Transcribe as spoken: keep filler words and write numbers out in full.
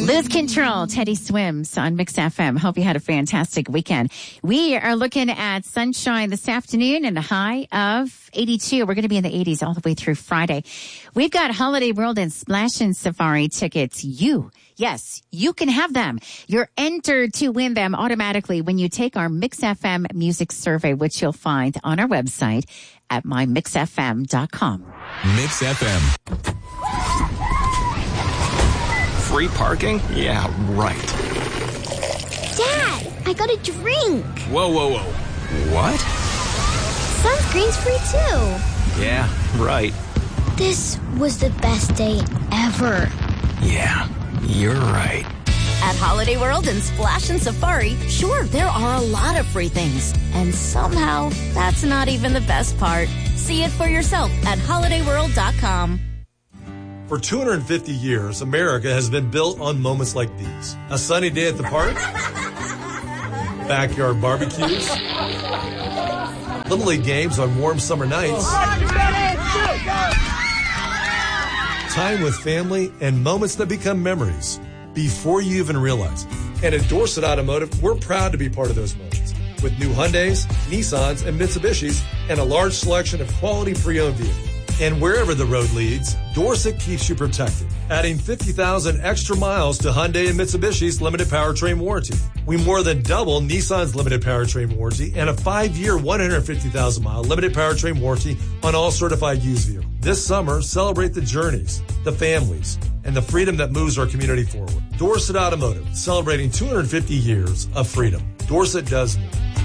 Lose Control, Teddy Swims on Mix F M. Hope you had a fantastic weekend. We are looking at sunshine this afternoon and a high of eighty-two. We're going to be in the eighties all the way through Friday. We've got Holiday World and Splash and Safari tickets. You, yes, you can have them. You're entered to win them automatically when you take our Mix F M music survey, which you'll find on our website at my mix f m dot com. Mix F M. Free parking? Yeah, right. Dad, I got a drink. Whoa, whoa, whoa. What? Sunscreen's free too. Yeah, right. This was the best day ever. Yeah, you're right. At Holiday World and Splash and Safari, sure, there are a lot of free things. And somehow, that's not even the best part. See it for yourself at holiday world dot com. For two hundred fifty years, America has been built on moments like these. A sunny day at the park, backyard barbecues, Little League games on warm summer nights, time with family, and moments that become memories before you even realize it. And at Dorset Automotive, we're proud to be part of those moments. With new Hyundais, Nissans, and Mitsubishis, and a large selection of quality pre-owned vehicles. And wherever the road leads, Dorset keeps you protected, adding fifty thousand extra miles to Hyundai and Mitsubishi's limited powertrain warranty. We more than double Nissan's limited powertrain warranty and a five-year, one hundred fifty thousand mile limited powertrain warranty on all certified used vehicles. This summer, celebrate the journeys, the families, and the freedom that moves our community forward. Dorset Automotive, celebrating two hundred fifty years of freedom. Dorset does more.